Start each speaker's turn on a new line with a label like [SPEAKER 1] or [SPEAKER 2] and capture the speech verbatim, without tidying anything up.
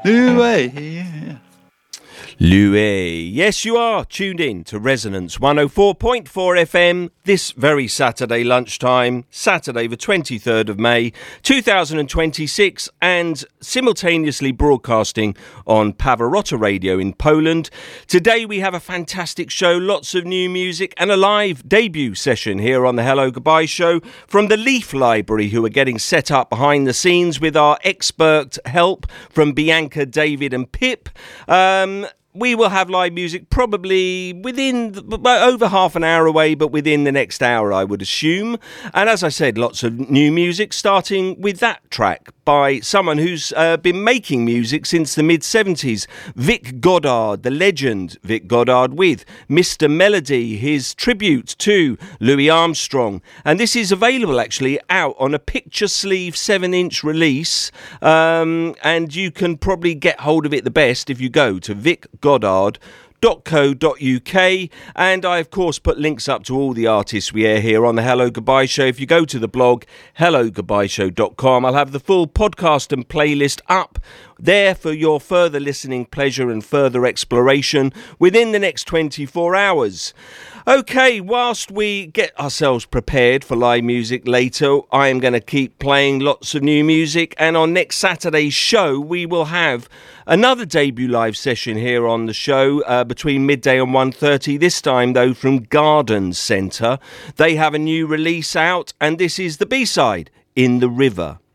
[SPEAKER 1] Louis.
[SPEAKER 2] Louis. Yes, you are tuned in to Resonance one oh four point four F M this very Saturday lunchtime, Saturday the twenty-third of May two thousand twenty-six, and simultaneously broadcasting on Pavarotti Radio in Poland. Today we have a fantastic show, lots of new music and a live debut session here on the Hello Goodbye Show from the Leaf Library, who are getting set up behind the scenes with our expert help from Bianca, David and Pip. Um... We will have live music probably within, over half an hour away, but within the next hour, I would assume. And as I said, lots of new music, starting with that track by someone who's uh, been making music since the mid-seventies. Vic Goddard, the legend Vic Goddard, with Mister Melody, his tribute to Louis Armstrong. And this is available actually out on a picture sleeve seven inch release. Um, and you can probably get hold of it the best if you go to Vic Goddard dot co dot uk, and I of course put links up to all the artists we air here on the Hello Goodbye Show. If you go to the blog hello goodbye show dot com, I'll have the full podcast and playlist up there for your further listening pleasure and further exploration within the next twenty-four hours. Okay, whilst we get ourselves prepared for live music later, I am going to keep playing lots of new music, and on next Saturday's show we will have another debut live session here on the show uh, between midday and one thirty, this time though from Garden Centre. They have a new release out, and this is the B-side, In the River.